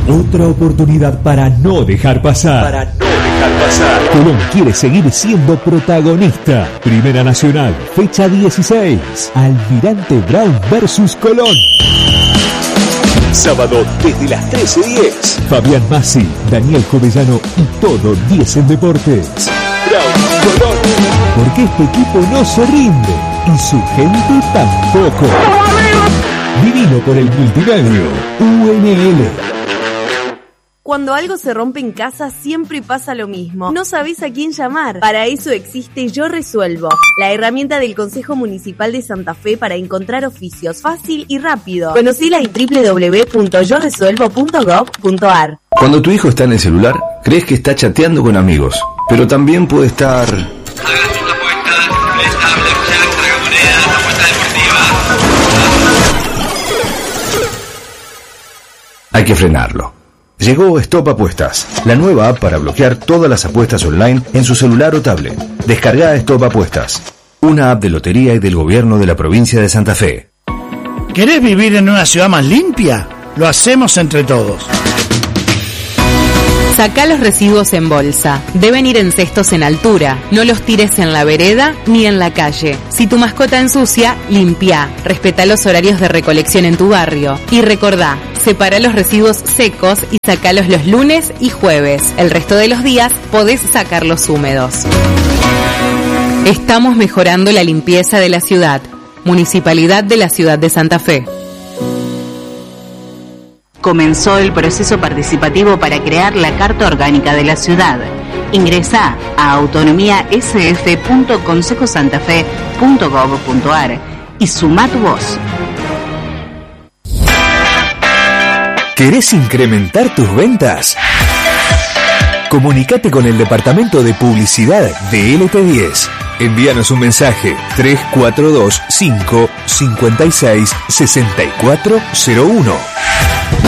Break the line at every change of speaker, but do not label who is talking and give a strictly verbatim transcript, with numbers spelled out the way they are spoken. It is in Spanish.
Otra oportunidad para no dejar pasar. Para no dejar pasar. Colón quiere seguir siendo protagonista. Primera Nacional, fecha dieciséis. Almirante Brown versus Colón. Sábado desde las trece diez. Fabián Massi, Daniel Jovellano y todo diez en Deportes. Brown Colón. Porque este equipo no se rinde y su gente tampoco. Divino por el multimedio. U N L.
Cuando algo se rompe en casa siempre pasa lo mismo. No sabés a quién llamar. Para eso existe Yo Resuelvo, la herramienta del Consejo Municipal de Santa Fe para encontrar oficios fácil y rápido. Conocila en doble u doble u doble u punto yo resuelvo punto gov punto a r.
Cuando tu hijo está en el celular, crees que está chateando con amigos, pero también puede estar... Hay que frenarlo. Llegó Stop Apuestas, la nueva app para bloquear todas las apuestas online en su celular o tablet. Descarga Stop Apuestas, una app de lotería y del gobierno de la provincia de Santa Fe.
¿Querés vivir en una ciudad más limpia? Lo hacemos entre todos.
Sacá los residuos en bolsa. Deben ir en cestos en altura. No los tires en la vereda ni en la calle. Si tu mascota ensucia, limpia. Respetá los horarios de recolección en tu barrio. Y recordá, separa los residuos secos y sacalos los lunes y jueves. El resto de los días podés sacarlos húmedos. Estamos mejorando la limpieza de la ciudad. Municipalidad de la Ciudad de Santa Fe.
Comenzó el proceso participativo para crear la Carta Orgánica de la Ciudad. Ingresá a autonomía s f punto consejo santa fe punto gov punto a r y sumá tu voz.
¿Querés incrementar tus ventas? Comunicate con el departamento de publicidad de L T diez. Envíanos un mensaje tres cuatro dos cinco cinco seis seis cuatro cero uno.